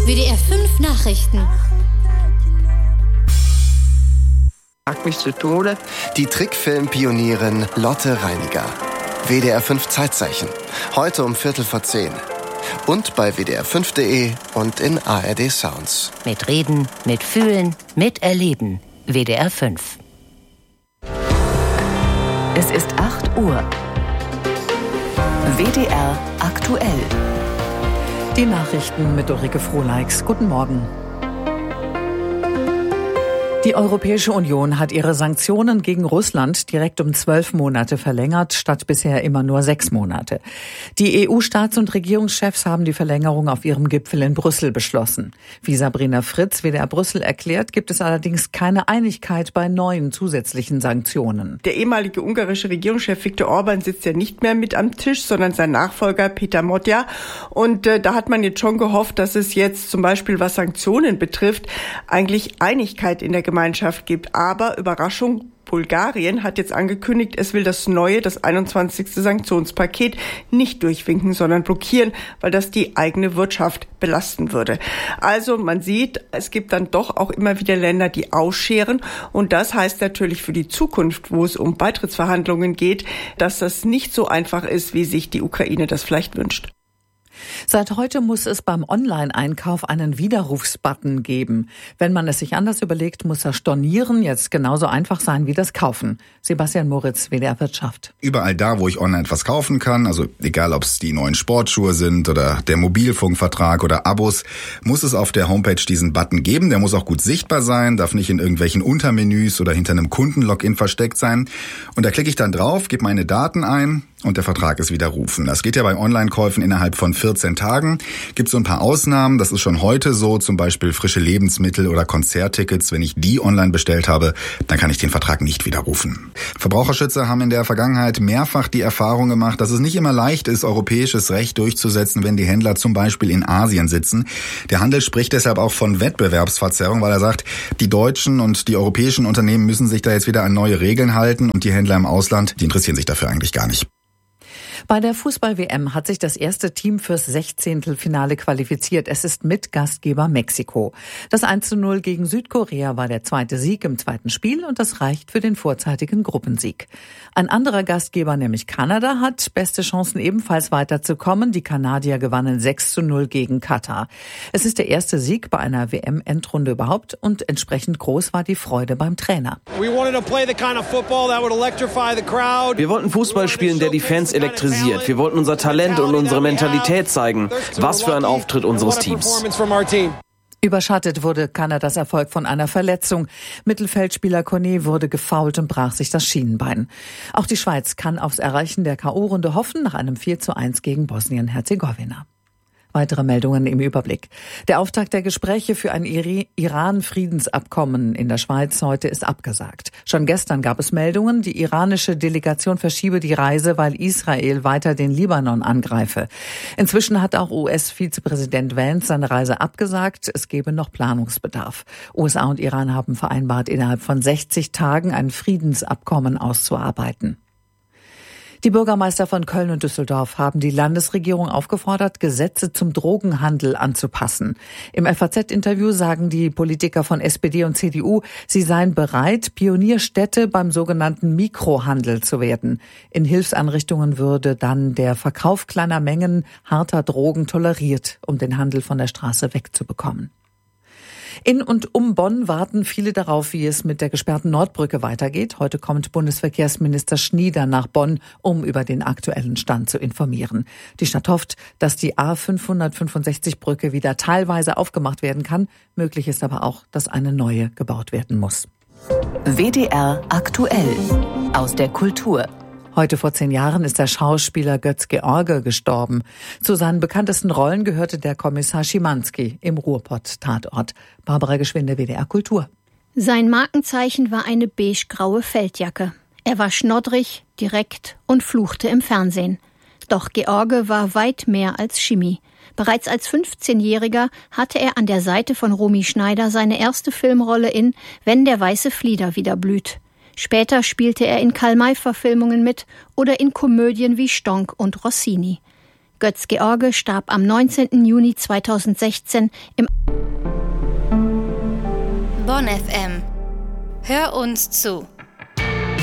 WDR 5 Nachrichten. Mag mich zu Tode. Die Trickfilmpionierin Lotte Reiniger. WDR 5 Zeitzeichen. Heute um 9:45. Und bei wdr5.de und in ARD Sounds. Mit Reden, mit Fühlen, mit Erleben. WDR 5. Es ist 8 Uhr. WDR aktuell. Die Nachrichten mit Ulrike Frohleix. Guten Morgen. Die Europäische Union hat ihre Sanktionen gegen Russland direkt um 12 Monate verlängert, statt bisher immer nur 6 Monate. Die EU-Staats- und Regierungschefs haben die Verlängerung auf ihrem Gipfel in Brüssel beschlossen. Wie Sabrina Fritz, WDR Brüssel, erklärt, gibt es allerdings keine Einigkeit bei neuen zusätzlichen Sanktionen. Der ehemalige ungarische Regierungschef Viktor Orban sitzt ja nicht mehr mit am Tisch, sondern sein Nachfolger Peter Modja. Und da hat man jetzt schon gehofft, dass es jetzt zum Beispiel, was Sanktionen betrifft, eigentlich Einigkeit in der Gemeinschaft gibt. Aber Überraschung, Bulgarien hat jetzt angekündigt, es will das 21. Sanktionspaket nicht durchwinken, sondern blockieren, weil das die eigene Wirtschaft belasten würde. Also man sieht, es gibt dann doch auch immer wieder Länder, die ausscheren. Und das heißt natürlich für die Zukunft, wo es um Beitrittsverhandlungen geht, dass das nicht so einfach ist, wie sich die Ukraine das vielleicht wünscht. Seit heute muss es beim Online-Einkauf einen Widerrufsbutton geben. Wenn man es sich anders überlegt, muss das Stornieren jetzt genauso einfach sein wie das Kaufen. Sebastian Moritz, WDR Wirtschaft. Überall da, wo ich online etwas kaufen kann, also egal ob es die neuen Sportschuhe sind oder der Mobilfunkvertrag oder Abos, muss es auf der Homepage diesen Button geben. Der muss auch gut sichtbar sein, darf nicht in irgendwelchen Untermenüs oder hinter einem Kundenlogin versteckt sein. Und da klicke ich dann drauf, gebe meine Daten ein und der Vertrag ist widerrufen. Das geht ja bei Online-Käufen innerhalb von 14 Tagen. Gibt so ein paar Ausnahmen, das ist schon heute so, zum Beispiel frische Lebensmittel oder Konzerttickets. Wenn ich die online bestellt habe, dann kann ich den Vertrag nicht widerrufen. Verbraucherschützer haben in der Vergangenheit mehrfach die Erfahrung gemacht, dass es nicht immer leicht ist, europäisches Recht durchzusetzen, wenn die Händler zum Beispiel in Asien sitzen. Der Handel spricht deshalb auch von Wettbewerbsverzerrung, weil er sagt, die deutschen und die europäischen Unternehmen müssen sich da jetzt wieder an neue Regeln halten und die Händler im Ausland, die interessieren sich dafür eigentlich gar nicht. Bei der Fußball-WM hat sich das erste Team fürs 16. qualifiziert. Es ist Mitgastgeber Mexiko. Das 1:0 gegen Südkorea war der zweite Sieg im zweiten Spiel und das reicht für den vorzeitigen Gruppensieg. Ein anderer Gastgeber, nämlich Kanada, hat beste Chancen ebenfalls weiterzukommen. Die Kanadier gewannen 6:0 gegen Katar. Es ist der erste Sieg bei einer WM-Endrunde überhaupt und entsprechend groß war die Freude beim Trainer. Wir wollten Fußball spielen, der die Fans elektrisiert. Wir wollten unser Talent und unsere Mentalität zeigen. Was für ein Auftritt unseres Teams. Überschattet wurde Kanadas Erfolg von einer Verletzung. Mittelfeldspieler Kone wurde gefoult und brach sich das Schienenbein. Auch die Schweiz kann aufs Erreichen der K.O.-Runde hoffen nach einem 4:1 gegen Bosnien-Herzegowina. Weitere Meldungen im Überblick. Der Auftakt der Gespräche für ein Iran-Friedensabkommen in der Schweiz heute ist abgesagt. Schon gestern gab es Meldungen, die iranische Delegation verschiebe die Reise, weil Israel weiter den Libanon angreife. Inzwischen hat auch US-Vizepräsident Vance seine Reise abgesagt. Es gebe noch Planungsbedarf. USA und Iran haben vereinbart, innerhalb von 60 Tagen ein Friedensabkommen auszuarbeiten. Die Bürgermeister von Köln und Düsseldorf haben die Landesregierung aufgefordert, Gesetze zum Drogenhandel anzupassen. Im FAZ-Interview sagen die Politiker von SPD und CDU, sie seien bereit, Pionierstädte beim sogenannten Mikrohandel zu werden. In Hilfseinrichtungen würde dann der Verkauf kleiner Mengen harter Drogen toleriert, um den Handel von der Straße wegzubekommen. In und um Bonn warten viele darauf, wie es mit der gesperrten Nordbrücke weitergeht. Heute kommt Bundesverkehrsminister Schnieder nach Bonn, um über den aktuellen Stand zu informieren. Die Stadt hofft, dass die A565-Brücke wieder teilweise aufgemacht werden kann. Möglich ist aber auch, dass eine neue gebaut werden muss. WDR aktuell. Aus der Kultur. Heute vor 10 Jahren ist der Schauspieler Götz George gestorben. Zu seinen bekanntesten Rollen gehörte der Kommissar Schimanski im Ruhrpott-Tatort. Barbara Geschwinde, WDR Kultur. Sein Markenzeichen war eine beigegraue Feldjacke. Er war schnoddrig, direkt und fluchte im Fernsehen. Doch George war weit mehr als Schimi. Bereits als 15-Jähriger hatte er an der Seite von Romy Schneider seine erste Filmrolle in »Wenn der weiße Flieder wieder blüht«. Später spielte er in Karl-May-Verfilmungen mit oder in Komödien wie Stonk und Rossini. Götz-George starb am 19. Juni 2016 im Bonn FM. Hör uns zu.